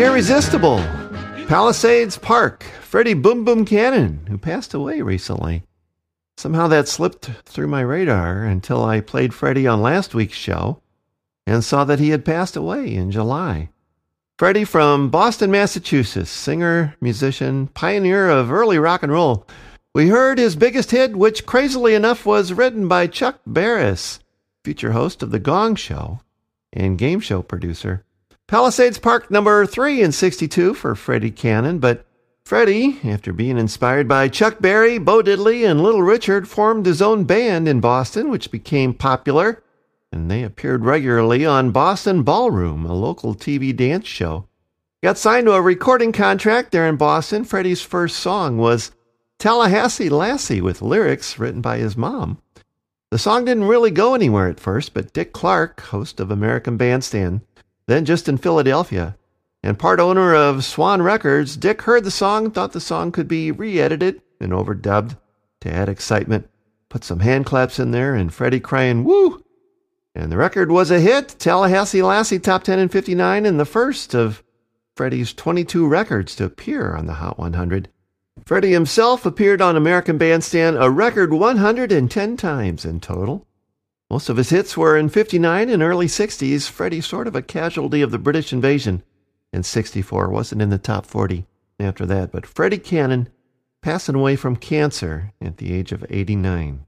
The Irresistible, Palisades Park, Freddie Boom Boom Cannon, who passed away recently. Somehow that slipped through my radar until I played Freddie on last week's show and saw that he had passed away in July. Freddie from Boston, Massachusetts, singer, musician, pioneer of early rock and roll. We heard his biggest hit, which crazily enough was written by Chuck Barris, future host of The Gong Show and game show producer. Palisades Park number 3 in 62 for Freddie Cannon, but Freddie, after being inspired by Chuck Berry, Bo Diddley, and Little Richard, formed his own band in Boston, which became popular, and they appeared regularly on Boston Ballroom, a local TV dance show. Got signed to a recording contract there in Boston. Freddie's first song was Tallahassee Lassie, with lyrics written by his mom. The song didn't really go anywhere at first, but Dick Clark, host of American Bandstand, then just in Philadelphia, and part owner of Swan Records, Dick heard the song, thought the song could be re-edited and overdubbed to add excitement, put some hand claps in there, and Freddie crying, woo! And the record was a hit. Tallahassee Lassie top 10 in 59, and the first of Freddie's 22 records to appear on the Hot 100. Freddie himself appeared on American Bandstand a record 110 times in total. Most of his hits were in 59 and early 60s. Freddie sort of a casualty of the British invasion. In 64, wasn't in the top 40 after that. But Freddie Cannon passing away from cancer at the age of 89.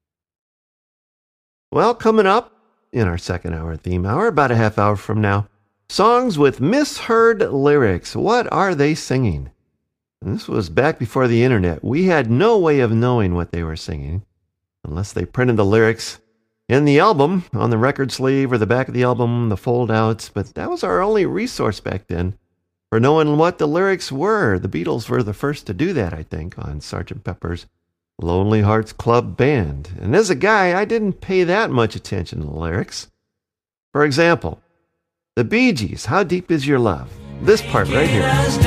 Well, coming up in our second hour theme hour, about a half hour from now, songs with misheard lyrics. What are they singing? And this was back before the internet. We had no way of knowing what they were singing unless they printed the lyrics in the album, on the record sleeve or the back of the album, the fold-outs. But that was our only resource back then for knowing what the lyrics were. The Beatles were the first to do that, I think, on Sgt. Pepper's Lonely Hearts Club Band. And as a guy, I didn't pay that much attention to the lyrics. For example, the Bee Gees, How Deep Is Your Love? This part right here.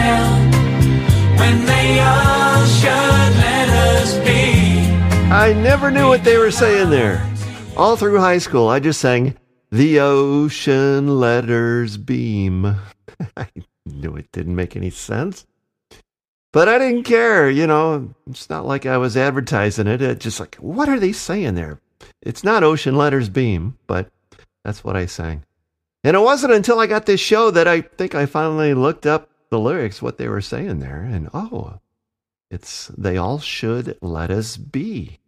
When they all should let us be. I never knew what they were saying there. All through high school, I just sang, The Ocean Letters Beam. I knew it didn't make any sense. But I didn't care, you know. It's not like I was advertising it. It's just like, what are they saying there? It's not Ocean Letters Beam, but that's what I sang. And it wasn't until I got this show that I think I finally looked up the lyrics, what they were saying there. And it's They All Should Let Us Be.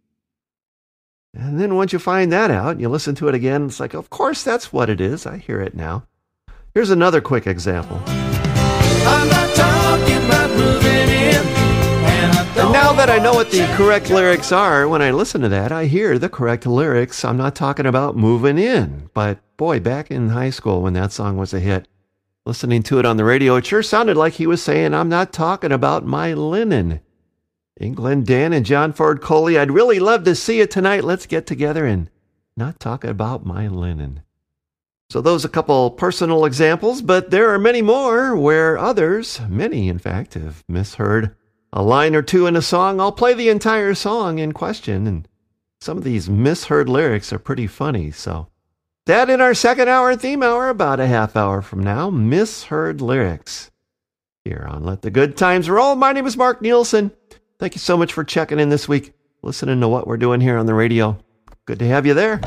And then once you find that out, you listen to it again, it's like, of course, that's what it is. I hear it now. Here's another quick example. I'm not talking about moving in. And now that I know what the correct lyrics are, when I listen to that, I hear the correct lyrics. I'm not talking about moving in. But boy, back in high school when that song was a hit, listening to it on the radio, it sure sounded like he was saying, I'm not talking about my linen. England Dan and John Ford Coley, I'd really love to see you tonight. Let's get together and not talk about my linen. So those a couple personal examples, but there are many more where others, many in fact, have misheard a line or two in a song. I'll play the entire song in question, and some of these misheard lyrics are pretty funny. So that in our second hour theme hour, about a half hour from now, misheard lyrics. Here on Let the Good Times Roll. My name is Mark Nielsen. Thank you so much for checking in this week, listening to what we're doing here on the radio. Good to have you there.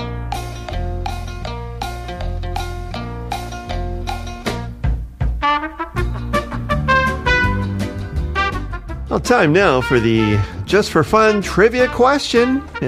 Well, time now for the Just for Fun trivia question.